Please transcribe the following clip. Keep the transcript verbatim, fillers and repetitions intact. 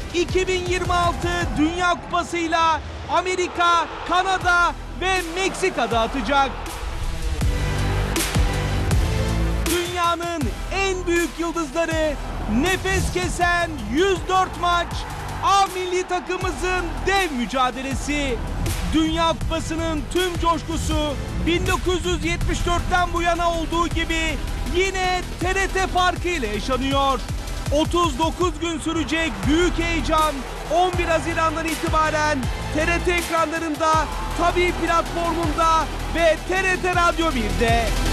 iki bin yirmi altı Dünya Kupası'yla Amerika, Kanada ve Meksika'da atacak. Dünyanın en büyük yıldızları, nefes kesen yüz dört maç, A milli takımımızın dev mücadelesi. Dünya Kupası'nın tüm coşkusu bin dokuz yüz yetmiş dörtten bu yana olduğu gibi yine T R T farkıyla yaşanıyor. otuz dokuz gün sürecek büyük heyecan on bir Haziran'dan itibaren T R T ekranlarında, tabii platformunda ve T R T Radyo bir'de.